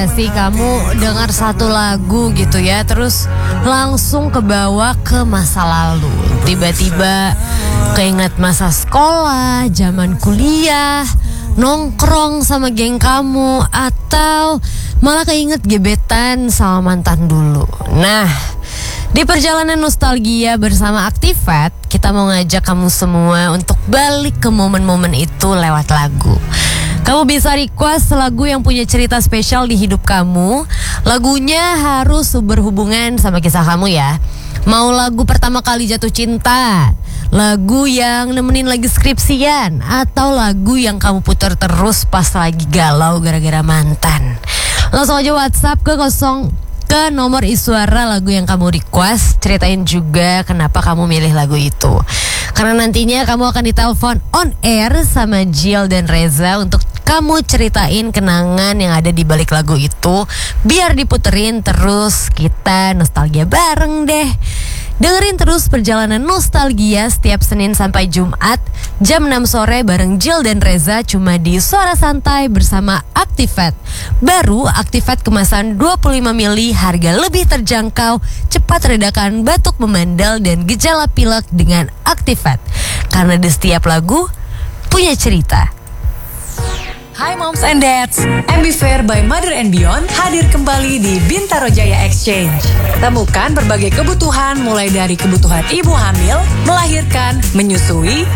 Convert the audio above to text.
gak sih kamu dengar satu lagu gitu ya, terus langsung kebawa ke masa lalu? Tiba-tiba keinget masa sekolah, zaman kuliah, nongkrong sama geng kamu, atau malah keinget gebetan sama mantan dulu. Nah, di perjalanan nostalgia bersama Aktifat, kita mau ngajak kamu semua untuk balik ke momen-momen itu lewat lagu. Kamu bisa request lagu yang punya cerita spesial di hidup kamu. Lagunya harus berhubungan sama kisah kamu ya. Mau lagu pertama kali jatuh cinta, lagu yang nemenin lagi skripsian, atau lagu yang kamu putar terus pas lagi galau gara-gara mantan. Langsung aja WhatsApp ke nomor Iswara lagu yang kamu request. Ceritain juga kenapa kamu milih lagu itu, karena nantinya kamu akan ditelepon on air sama Jill dan Reza untuk kamu ceritain kenangan yang ada di balik lagu itu, biar diputerin terus kita nostalgia bareng deh. Dengerin terus perjalanan nostalgia setiap Senin sampai Jumat jam 6 sore bareng Jill dan Reza, cuma di Suara Santai bersama Aktifat. Baru Aktifat kemasan 25 mili, harga lebih terjangkau, cepat redakan batuk memandal dan gejala pilek dengan Aktifat. Karena di setiap lagu punya cerita. Hai Moms and Dads, MB Fair by Mother and Beyond hadir kembali di Bintaro Jaya Exchange. Temukan berbagai kebutuhan mulai dari kebutuhan ibu hamil, melahirkan, menyusui,